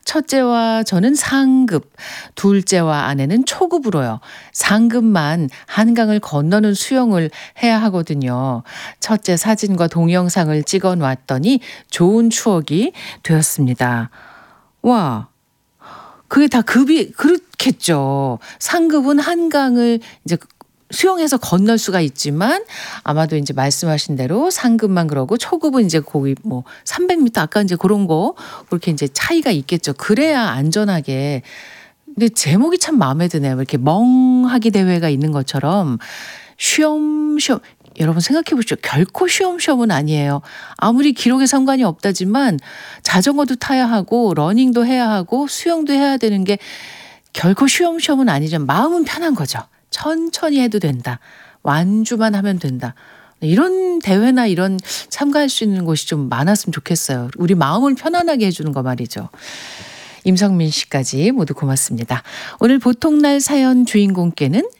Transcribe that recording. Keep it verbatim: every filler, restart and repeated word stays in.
첫째와 저는 상급, 둘째와 아내는 초급으로요. 상급만 한강을 건너는 수영을 해야 하거든요. 첫째 사진과 동영상을 찍어 놨더니 좋은 추억이 되었습니다. 와, 그게 다 급이 그렇겠죠. 상급은 한강을 이제 수영해서 건널 수가 있지만 아마도 이제 말씀하신 대로 상급만 그러고 초급은 이제 거기 뭐 삼백 미터 아까 이제 그런 거 그렇게 이제 차이가 있겠죠. 그래야 안전하게. 근데 제목이 참 마음에 드네요. 이렇게 멍하기 대회가 있는 것처럼 쉬엄쉬엄. 여러분 생각해 보시죠. 결코 쉬엄쉬엄은 아니에요. 아무리 기록에 상관이 없다지만 자전거도 타야 하고 러닝도 해야 하고 수영도 해야 되는 게 결코 쉬엄쉬엄은 아니죠. 마음은 편한 거죠. 천천히 해도 된다. 완주만 하면 된다. 이런 대회나 이런 참가할 수 있는 곳이 좀 많았으면 좋겠어요. 우리 마음을 편안하게 해주는 거 말이죠. 임성민 씨까지 모두 고맙습니다. 오늘 보통날 사연 주인공께는